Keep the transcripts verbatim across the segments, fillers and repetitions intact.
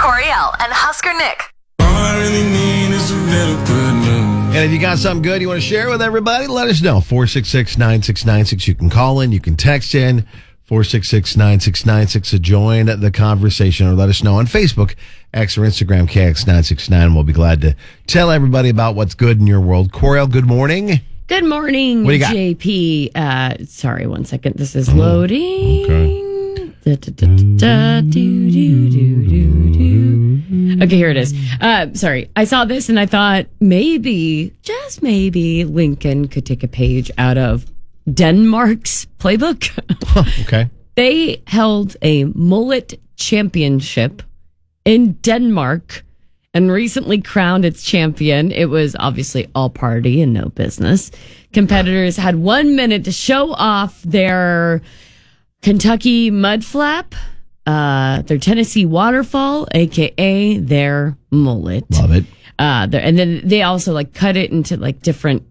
Coriel and Husker Nick. All I really need is a little good news. And if you got something good you want to share with everybody, let us know. four six six, nine six nine six. You can call in. You can text in. four six six, nine six nine six to join the conversation, or let us know on Facebook, X, or Instagram, K X nine six nine. We'll be glad to tell everybody about what's good in your world. Coriel, good morning. Good morning, What do you got? J P. Uh, sorry, one second. This is loading. Okay. Da, da, da, da, da, do, do, do, do, do. Okay, here it is. Uh, sorry. I saw this and I thought maybe, just maybe, Lincoln could take a page out of Denmark's playbook. Okay. They held a mullet championship in Denmark and recently crowned its champion. It was obviously all party and no business. Competitors had one minute to show off their Kentucky mud flap, uh, their Tennessee waterfall, aka their mullet. Love it. Uh, and then they also like cut it into like different,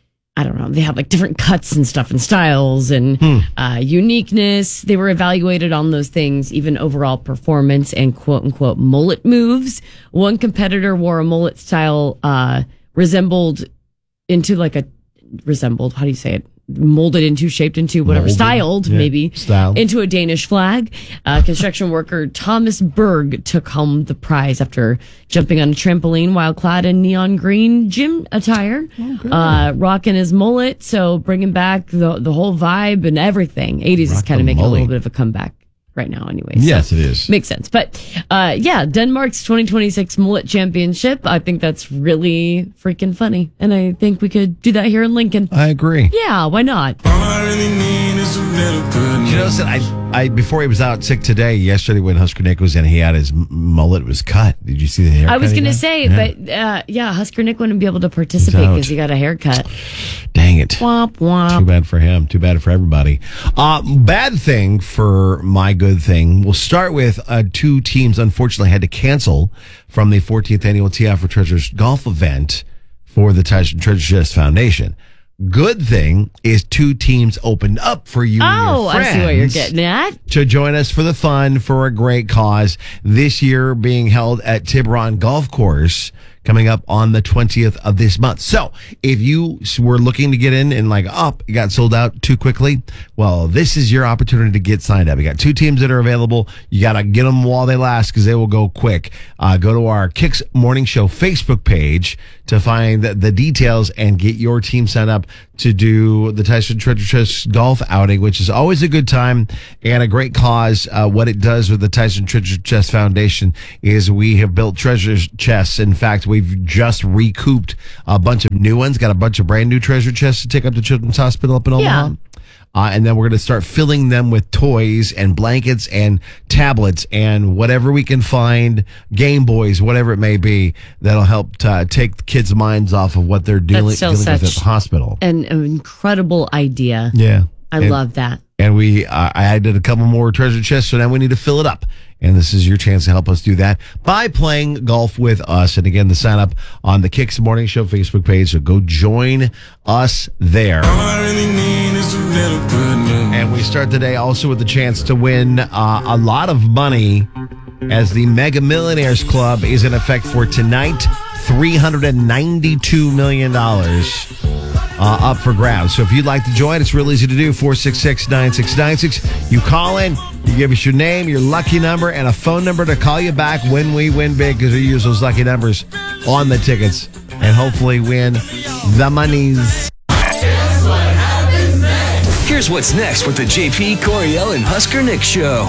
I don't know, they have like different cuts and stuff and styles and Hmm. uh, uniqueness. They were evaluated on those things, even overall performance and quote unquote mullet moves. One competitor wore a mullet style, uh, resembled into like a, resembled, how do you say it? Molded into, shaped into, whatever, Molded. styled, Yeah. maybe, Styled. into a Danish flag. Uh, construction worker Thomas Berg took home the prize after jumping on a trampoline while clad in neon green gym attire, uh, rocking his mullet. So bringing back the the whole vibe and everything. eighties is Rock kind the of making mullet. a little bit of a comeback right now anyway. Yes, So it is. makes sense. But uh, yeah, Denmark's twenty twenty-six mullet championship. I think that's really freaking funny. And I think we could do that here in Lincoln. I agree. Yeah, why not? All I really need is a little good news. You know, so I, I before he was out sick today, yesterday when Husker Nick was in, he had his m- mullet was cut. Did you see the haircut? I was he going to got? say, Yeah. but uh, yeah, Husker Nick wouldn't be able to participate He's out. because he got a haircut. Dang it. Womp Too womp. bad for him. Too bad for everybody. Uh, bad thing for my good thing. We'll start with uh, two teams unfortunately had to cancel from the fourteenth annual T I for Treasures golf event for the Tyson Treasure Chest Foundation. Good thing is two teams opened up for you and Oh, your I see what you're friends getting at. to join us for the fun for a great cause. This year being held at Tiburon Golf Course, coming up on the twentieth of this month. So if you were looking to get in and like up, it got sold out too quickly, well, this is your opportunity to get signed up. You got two teams that are available. You got to get them while they last because they will go quick. Uh, go to our Kicks Morning Show Facebook page to find the, the details and get your team signed up to do the Tyson Treasure Chest golf outing, which is always a good time and a great cause. Uh, what it does with the Tyson Treasure Chest Foundation is we have built treasure chests. In fact, we've just recouped a bunch of new ones, got a bunch of brand new treasure chests to take up to Children's Hospital up in Omaha. Yeah. Uh, and then we're going to start filling them with toys and blankets and tablets and whatever we can find, Game Boys, whatever it may be, that'll help to, uh, take the kids' minds off of what they're dealing, still dealing with at such- the hospital. An, an incredible idea. Yeah. I And- love that. And we, uh, I added a couple more treasure chests, so now we need to fill it up. And this is your chance to help us do that by playing golf with us. And again, the sign up on the Kicks Morning Show Facebook page. So go join us there. All I really need is a little good news. And we start the day also with the chance to win uh, a lot of money as the Mega Millionaires Club is in effect for tonight. three hundred ninety-two million dollars uh, up for grabs. So if you'd like to join, it's real easy to do. four six six, nine six nine six. You call in, you give us your name, your lucky number, and a phone number to call you back when we win big, because we use those lucky numbers on the tickets and hopefully win the monies. Here's what's next with the J P, Coriel, and Husker Nick Show.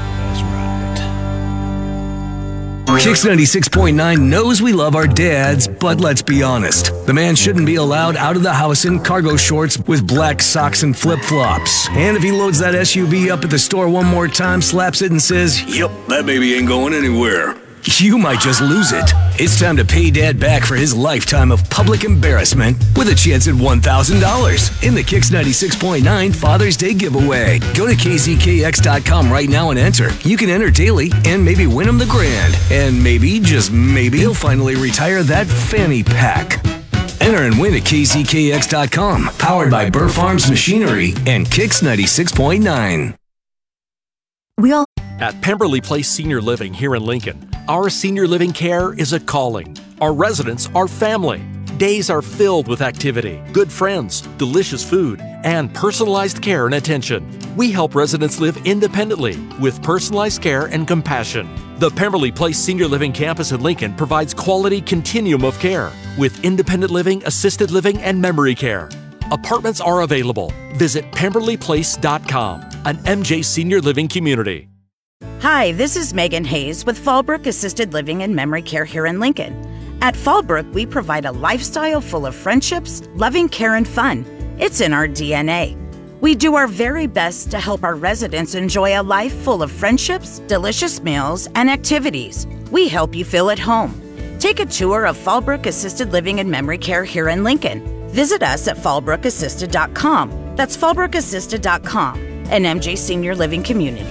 Kicks ninety-six point nine knows we love our dads, but let's be honest. The man shouldn't be allowed out of the house in cargo shorts with black socks and flip-flops. And if he loads that S U V up at the store one more time, slaps it and says, "Yep, that baby ain't going anywhere," you might just lose it. It's time to pay Dad back for his lifetime of public embarrassment with a chance at one thousand dollars in the Kicks ninety-six point nine Father's Day giveaway. Go to K Z K X dot com right now and enter. You can enter daily and maybe win him the grand. And maybe, just maybe, he'll finally retire that fanny pack. Enter and win at K Z K X dot com. Powered by Burr Farms Machinery and Kicks ninety-six point nine. We all At Pemberley Place Senior Living here in Lincoln, Our senior living care is a calling. Our residents are family. Days are filled with activity, good friends, delicious food, and personalized care and attention. We help residents live independently with personalized care and compassion. The Pemberley Place Senior Living Campus in Lincoln provides quality continuum of care with independent living, assisted living, and memory care. Apartments are available. Visit pemberley place dot com, an M J Senior Living community. Hi, this is Megan Hayes with Fallbrook Assisted Living and Memory Care here in Lincoln. At Fallbrook, we provide a lifestyle full of friendships, loving care, and fun. It's in our D N A. We do our very best to help our residents enjoy a life full of friendships, delicious meals, and activities. We help you feel at home. Take a tour of Fallbrook Assisted Living and Memory Care here in Lincoln. Visit us at fallbrook assisted dot com. That's fallbrook assisted dot com, an M J Senior Living community.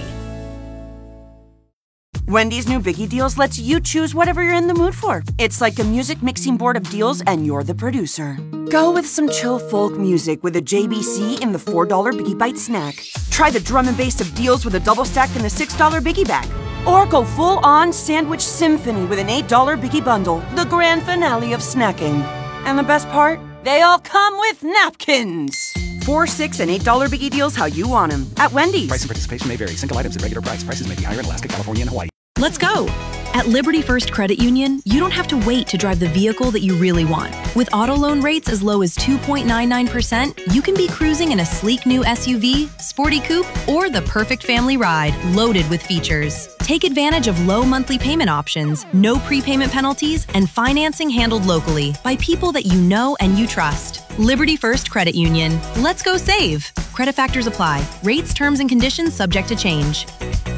Wendy's new Biggie Deals lets you choose whatever you're in the mood for. It's like a music mixing board of deals, and you're the producer. Go with some chill folk music with a J B C in the four dollar Biggie Bite snack. Try the drum and bass of deals with a double stack in the six dollar Biggie Bag. Or go full-on sandwich symphony with an eight dollar Biggie Bundle, the grand finale of snacking. And the best part? They all come with napkins. Four, six, and eight dollar Biggie Deals how you want them at Wendy's. Price and participation may vary. Single items at regular price. Prices may be higher in Alaska, California, and Hawaii. Let's go! At Liberty First Credit Union, you don't have to wait to drive the vehicle that you really want. With auto loan rates as low as two point nine nine percent, you can be cruising in a sleek new S U V, sporty coupe, or the perfect family ride loaded with features. Take advantage of low monthly payment options, no prepayment penalties, and financing handled locally by people that you know and you trust. Liberty First Credit Union. Let's go save. Credit factors apply. Rates, terms, and conditions subject to change.